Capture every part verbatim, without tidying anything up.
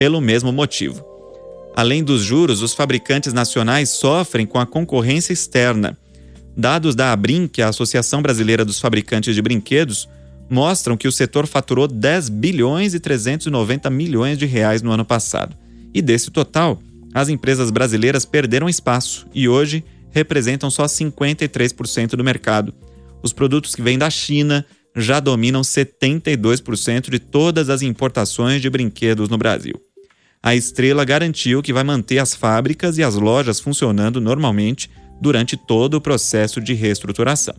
pelo mesmo motivo. Além dos juros, os fabricantes nacionais sofrem com a concorrência externa. Dados da ABRIN, que é a Associação Brasileira dos Fabricantes de Brinquedos, mostram que o setor faturou dez bilhões e trezentos e noventa milhões de reais no ano passado. E desse total, as empresas brasileiras perderam espaço e hoje representam só cinquenta e três por cento do mercado. Os produtos que vêm da China já dominam setenta e dois por cento de todas as importações de brinquedos no Brasil. A Estrela garantiu que vai manter as fábricas e as lojas funcionando normalmente durante todo o processo de reestruturação.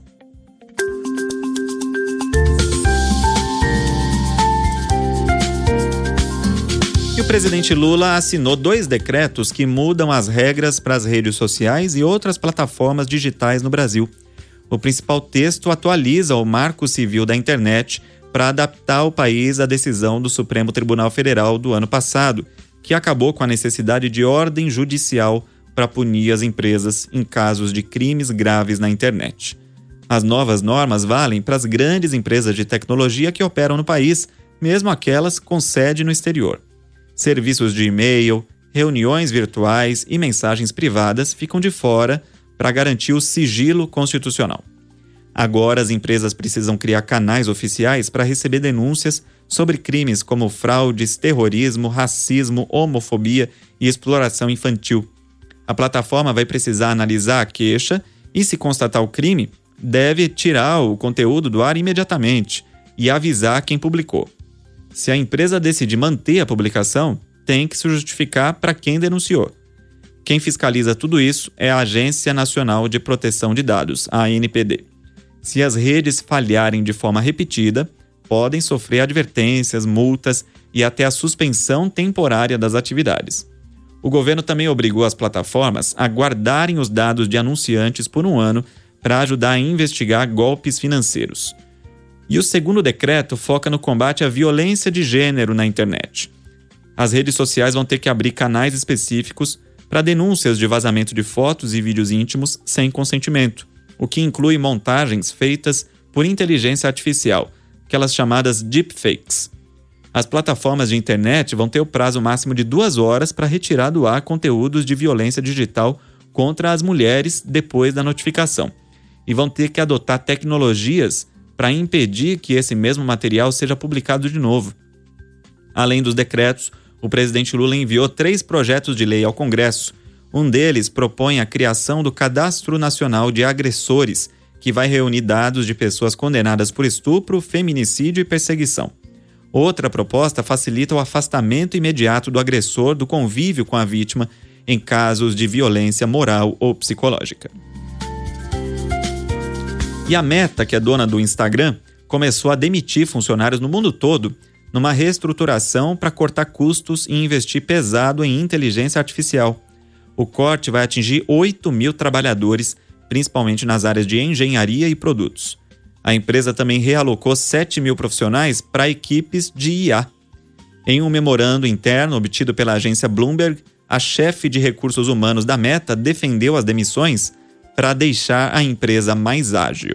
E o presidente Lula assinou dois decretos que mudam as regras para as redes sociais e outras plataformas digitais no Brasil. O principal texto atualiza o Marco Civil da Internet para adaptar o país à decisão do Supremo Tribunal Federal do ano passado, que acabou com a necessidade de ordem judicial para punir as empresas em casos de crimes graves na internet. As novas normas valem para as grandes empresas de tecnologia que operam no país, mesmo aquelas com sede no exterior. Serviços de e-mail, reuniões virtuais e mensagens privadas ficam de fora para garantir o sigilo constitucional. Agora, as empresas precisam criar canais oficiais para receber denúncias sobre crimes como fraudes, terrorismo, racismo, homofobia e exploração infantil. A plataforma vai precisar analisar a queixa e, se constatar o crime, deve tirar o conteúdo do ar imediatamente e avisar quem publicou. Se a empresa decidir manter a publicação, tem que se justificar para quem denunciou. Quem fiscaliza tudo isso é a Agência Nacional de Proteção de Dados, a A N P D. Se as redes falharem de forma repetida, podem sofrer advertências, multas e até a suspensão temporária das atividades. O governo também obrigou as plataformas a guardarem os dados de anunciantes por um ano para ajudar a investigar golpes financeiros. E o segundo decreto foca no combate à violência de gênero na internet. As redes sociais vão ter que abrir canais específicos para denúncias de vazamento de fotos e vídeos íntimos sem consentimento, o que inclui montagens feitas por inteligência artificial, aquelas chamadas deepfakes. As plataformas de internet vão ter o prazo máximo de duas horas para retirar do ar conteúdos de violência digital contra as mulheres depois da notificação, e vão ter que adotar tecnologias para impedir que esse mesmo material seja publicado de novo. Além dos decretos, o presidente Lula enviou três projetos de lei ao Congresso. Um deles propõe a criação do Cadastro Nacional de Agressores, que vai reunir dados de pessoas condenadas por estupro, feminicídio e perseguição. Outra proposta facilita o afastamento imediato do agressor do convívio com a vítima em casos de violência moral ou psicológica. E a Meta, que é dona do Instagram, começou a demitir funcionários no mundo todo numa reestruturação para cortar custos e investir pesado em inteligência artificial. O corte vai atingir oito mil trabalhadores, principalmente nas áreas de engenharia e produtos. A empresa também realocou sete mil profissionais para equipes de I A. Em um memorando interno obtido pela agência Bloomberg, a chefe de recursos humanos da Meta defendeu as demissões para deixar a empresa mais ágil.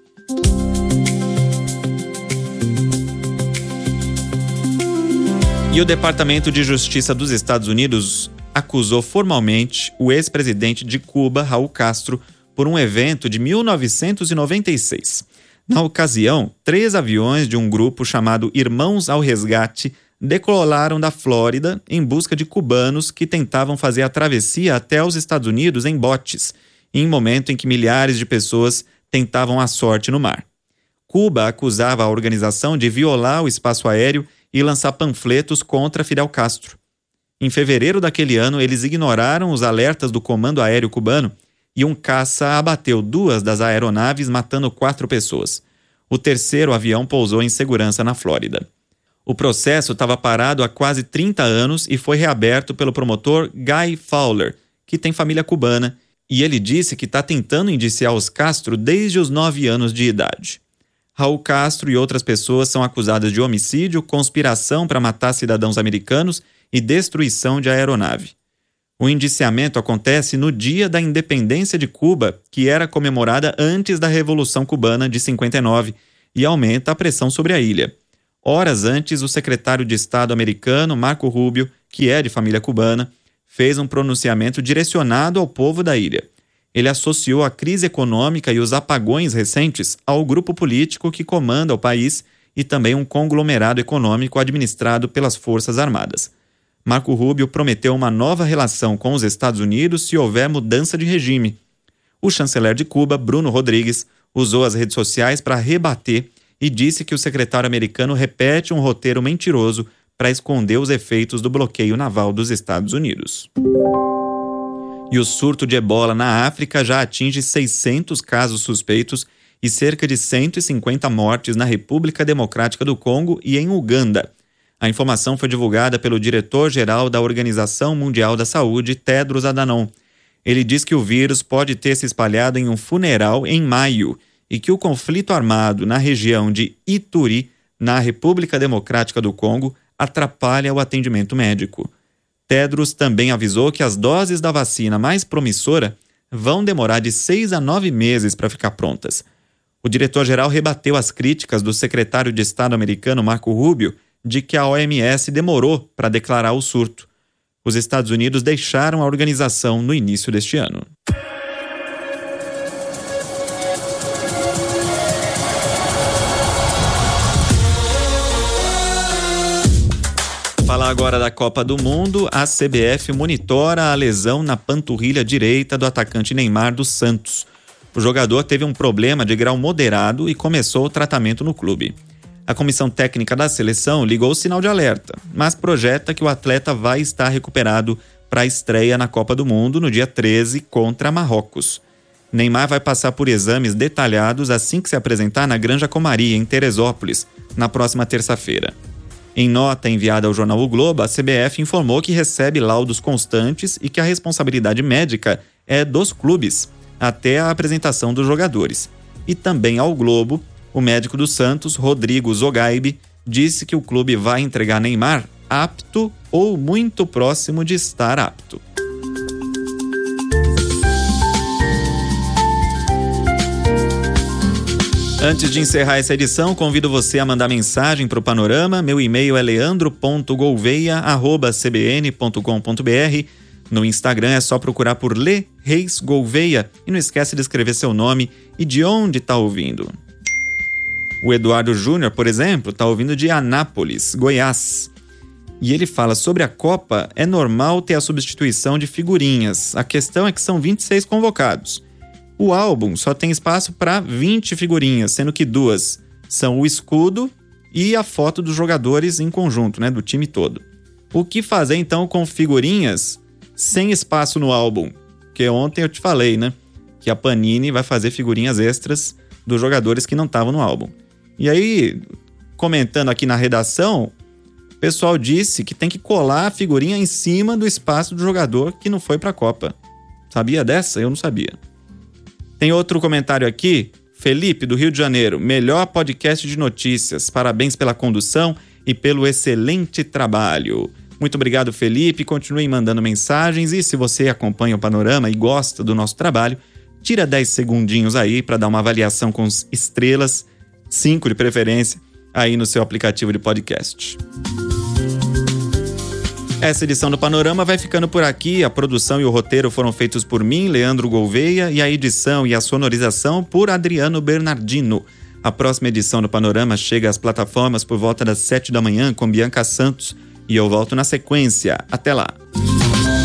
E o Departamento de Justiça dos Estados Unidos acusou formalmente o ex-presidente de Cuba, Raul Castro, por um evento de mil novecentos e noventa e seis. Na ocasião, três aviões de um grupo chamado Irmãos ao Resgate decolaram da Flórida em busca de cubanos que tentavam fazer a travessia até os Estados Unidos em botes, em um momento em que milhares de pessoas tentavam a sorte no mar. Cuba acusava a organização de violar o espaço aéreo e lançar panfletos contra Fidel Castro. Em fevereiro daquele ano, eles ignoraram os alertas do Comando Aéreo Cubano e um caça abateu duas das aeronaves, matando quatro pessoas. O terceiro avião pousou em segurança na Flórida. O processo estava parado há quase trinta anos e foi reaberto pelo promotor Guy Fowler, que tem família cubana, e ele disse que está tentando indiciar os Castro desde os nove anos de idade. Raul Castro e outras pessoas são acusadas de homicídio, conspiração para matar cidadãos americanos e destruição de aeronave. O indiciamento acontece no dia da independência de Cuba, que era comemorada antes da Revolução Cubana de cinquenta e nove, e aumenta a pressão sobre a ilha. Horas antes, o secretário de Estado americano, Marco Rubio, que é de família cubana, fez um pronunciamento direcionado ao povo da ilha. Ele associou a crise econômica e os apagões recentes ao grupo político que comanda o país e também um conglomerado econômico administrado pelas Forças Armadas. Marco Rubio prometeu uma nova relação com os Estados Unidos se houver mudança de regime. O chanceler de Cuba, Bruno Rodrigues, usou as redes sociais para rebater e disse que o secretário americano repete um roteiro mentiroso para esconder os efeitos do bloqueio naval dos Estados Unidos. E o surto de ebola na África já atinge seiscentos casos suspeitos e cerca de cento e cinquenta mortes na República Democrática do Congo e em Uganda. A informação foi divulgada pelo diretor-geral da Organização Mundial da Saúde, Tedros Adhanom. Ele diz que o vírus pode ter se espalhado em um funeral em maio e que o conflito armado na região de Ituri, na República Democrática do Congo, atrapalha o atendimento médico. Tedros também avisou que as doses da vacina mais promissora vão demorar de seis a nove meses para ficar prontas. O diretor-geral rebateu as críticas do secretário de Estado americano Marco Rubio de que a O M S demorou para declarar o surto. Os Estados Unidos deixaram a organização no início deste ano. Falar agora da Copa do Mundo, a C B F monitora a lesão na panturrilha direita do atacante Neymar do Santos. O jogador teve um problema de grau moderado e começou o tratamento no clube. A comissão técnica da seleção ligou o sinal de alerta, mas projeta que o atleta vai estar recuperado para a estreia na Copa do Mundo no dia treze contra Marrocos. Neymar vai passar por exames detalhados assim que se apresentar na Granja Comari, em Teresópolis, na próxima terça-feira. Em nota enviada ao jornal O Globo, a C B F informou que recebe laudos constantes e que a responsabilidade médica é dos clubes, até a apresentação dos jogadores. E também ao Globo, o médico do Santos, Rodrigo Zogaibe, disse que o clube vai entregar Neymar apto ou muito próximo de estar apto. Antes de encerrar essa edição, convido você a mandar mensagem para o Panorama. Meu e-mail é leandro ponto gouveia arroba c b n ponto com ponto b r. No Instagram é só procurar por Lê Reis Gouveia e não esquece de escrever seu nome e de onde está ouvindo. O Eduardo Júnior, por exemplo, está ouvindo de Anápolis, Goiás. E ele fala: sobre a Copa, é normal ter a substituição de figurinhas. A questão é que são vinte e seis convocados. O álbum só tem espaço para vinte figurinhas, sendo que duas são o escudo e a foto dos jogadores em conjunto, né, do time todo. O que fazer então com figurinhas sem espaço no álbum? Porque ontem eu te falei, né, que a Panini vai fazer figurinhas extras dos jogadores que não estavam no álbum. E aí, comentando aqui na redação, o pessoal disse que tem que colar a figurinha em cima do espaço do jogador que não foi para a Copa. Sabia dessa? Eu não sabia. Tem outro comentário aqui. Felipe, do Rio de Janeiro. Melhor podcast de notícias. Parabéns pela condução e pelo excelente trabalho. Muito obrigado, Felipe. Continue mandando mensagens. E se você acompanha o Panorama e gosta do nosso trabalho, tira dez segundinhos aí para dar uma avaliação com estrelas, cinco de preferência, aí no seu aplicativo de podcast. Essa edição do Panorama vai ficando por aqui. A produção e o roteiro foram feitos por mim, Leandro Gouveia, e a edição e a sonorização por Adriano Bernardino. A próxima edição do Panorama chega às plataformas por volta das sete da manhã com Bianca Santos e eu volto na sequência. Até lá!